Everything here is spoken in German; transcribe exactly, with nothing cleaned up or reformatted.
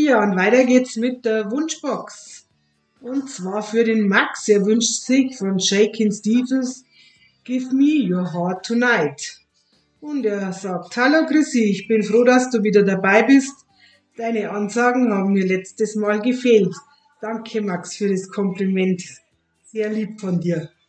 Ja, und weiter geht's mit der Wunschbox. Und zwar für den Max. Er wünscht sich von Shakin' Stevens Give Me Your Heart Tonight. Und er sagt, hallo Chrissy, ich bin froh, dass du wieder dabei bist. Deine Ansagen haben mir letztes Mal gefehlt. Danke Max für das Kompliment. Sehr lieb von dir.